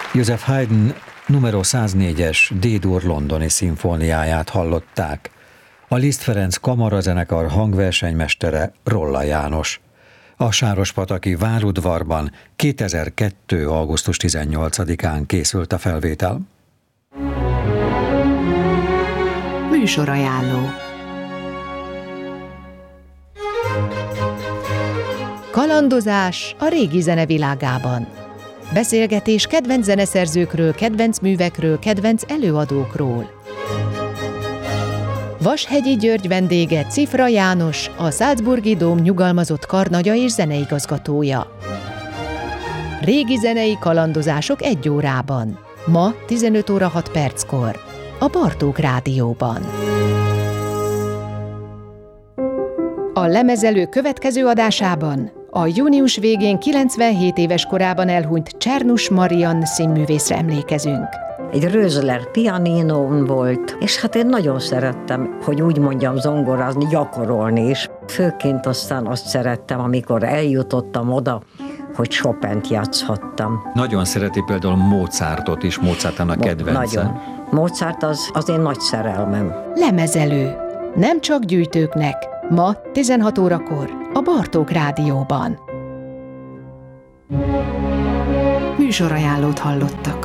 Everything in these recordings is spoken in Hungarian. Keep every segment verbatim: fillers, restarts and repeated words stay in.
Joseph Haydn numero száznégyes D-dur londoni szimfóniáját hallották. A Liszt Ferenc kamarazenekar hangversenymestere Rolla János. A sárospataki Várudvarban kétezer-kettő. augusztus tizennyolcadikán készült a felvétel. Műsorajánló. Kalandozás a régi zene világában. Beszélgetés kedvenc zeneszerzőkről, kedvenc művekről, kedvenc előadókról. Vashegyi György vendége Cifra János, a Salzburgi Dóm nyugalmazott karnagya és zeneigazgatója. Régi zenei kalandozások egy órában. Ma tizenöt óra hat perckor. A Bartók Rádióban. A Lemezelő következő adásában a június végén kilencvenhét éves korában elhunyt Czernus Marian színművészre emlékezünk. Egy Rösler pianinón volt, és hát én nagyon szerettem, hogy úgy mondjam, zongorázni, gyakorolni is. Főként aztán azt szerettem, amikor eljutottam oda, hogy Chopint játszhattam. Nagyon szereti például Mozartot is, Mozartán a kedvence. Nagyon. Mozart az, az én nagy szerelmem. Lemezelő. Nem csak gyűjtőknek. Ma tizenhat órakor a Bartók Rádióban. Műsorajánlót hallottak.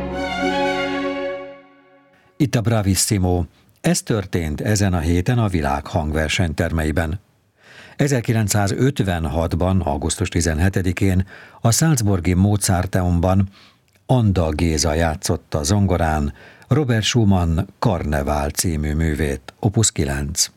Itt a Bravissimo. Ez történt ezen a héten a világ hangversenytermeiben. ezerkilencszázötvenhatban. augusztus tizenhetedikén a Salzburgi Mozarteumban Anda Géza játszotta zongorán Robert Schumann Karnevál című művét, opus kilenc.